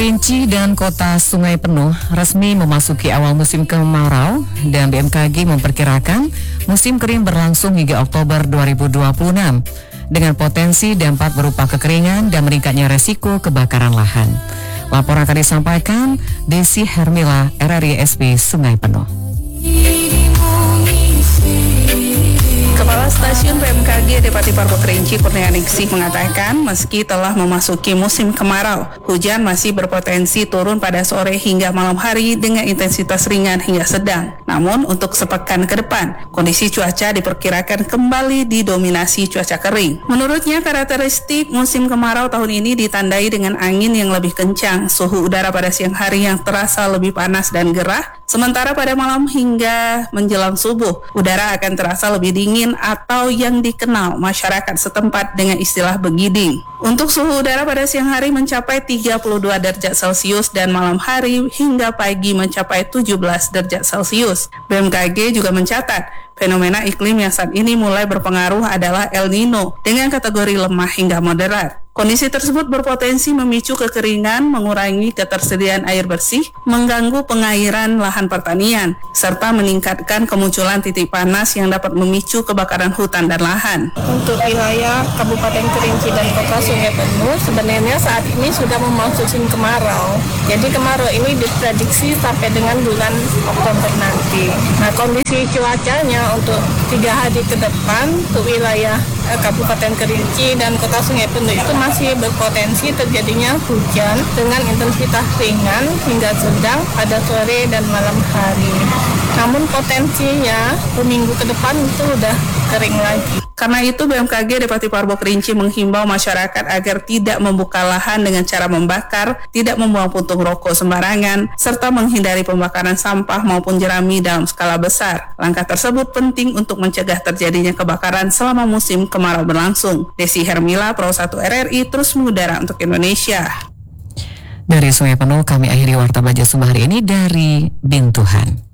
Kerinci dan kota Sungai Penuh resmi memasuki awal musim kemarau dan BMKG memperkirakan musim kering berlangsung hingga Oktober 2026 dengan potensi dampak berupa kekeringan dan meningkatnya resiko kebakaran lahan. Laporan akan disampaikan Desi Hermila, RRI SP Sungai Penuh. Kepala Stasiun BMKG Depati Parbo Kerinci Kurnianingsih mengatakan meski telah memasuki musim kemarau, hujan masih berpotensi turun pada sore hingga malam hari dengan intensitas ringan hingga sedang. Namun untuk sepekan ke depan, kondisi cuaca diperkirakan kembali didominasi cuaca kering. Menurutnya karakteristik musim kemarau tahun ini ditandai dengan angin yang lebih kencang, suhu udara pada siang hari yang terasa lebih panas dan gerah, sementara pada malam hingga menjelang subuh, udara akan terasa lebih dingin atau yang dikenal masyarakat setempat dengan istilah begiding. Untuk suhu udara pada siang hari mencapai 32 derajat Celcius dan malam hari hingga pagi mencapai 17 derajat Celcius. BMKG juga mencatat fenomena iklim yang saat ini mulai berpengaruh adalah El Nino dengan kategori lemah hingga moderat. Kondisi tersebut berpotensi memicu kekeringan, mengurangi ketersediaan air bersih, mengganggu pengairan lahan pertanian, serta meningkatkan kemunculan titik panas yang dapat memicu kebakaran hutan dan lahan. Untuk wilayah Kabupaten Kerinci dan Kota Sungai Penuh sebenarnya saat ini sudah memasuki musim kemarau. Jadi kemarau ini diprediksi sampai dengan bulan Oktober nanti. Nah, kondisi cuacanya untuk 3 hari ke depan untuk wilayah Kabupaten Kerinci dan Kota Sungai Penuh itu masih berpotensi terjadinya hujan dengan intensitas ringan hingga sedang pada sore dan malam hari. Namun potensinya seminggu ke depan itu udah kering lagi. Karena itu BMKG Depati Parbo Kerinci menghimbau masyarakat agar tidak membuka lahan dengan cara membakar, tidak membuang puntung rokok sembarangan, serta menghindari pembakaran sampah maupun jerami dalam skala besar. Langkah tersebut penting untuk mencegah terjadinya kebakaran selama musim kemarau berlangsung. Desi Hermila, Pro 1 RRI, terus mengudara untuk Indonesia. Dari Sungai Penuh kami akhiri Warta Baja Sumber hari ini dari Bintuhan.